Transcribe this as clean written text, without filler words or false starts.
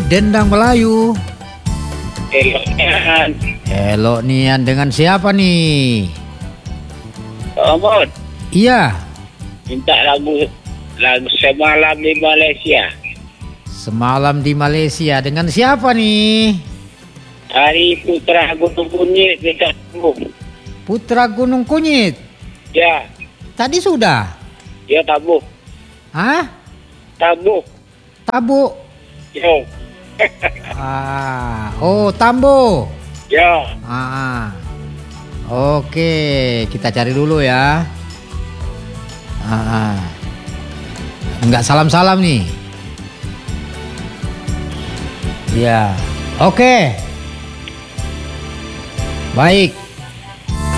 Dendang Melayu. Nian. Elok Nian, dengan siapa nih? Omot, Iya, minta lagu Semalam di Malaysia. Semalam di Malaysia. Dengan siapa nih? Hari Putra Gunung Kunyit minta lagu. Putra Gunung Kunyit. Ya, Tadi sudah. ya tabuh. Hah? Tabuh. Tabu. Yo. Oh, Tambo. Ya. Oke, kita cari dulu ya. Enggak salam-salam nih. Ya. Oke. Baik.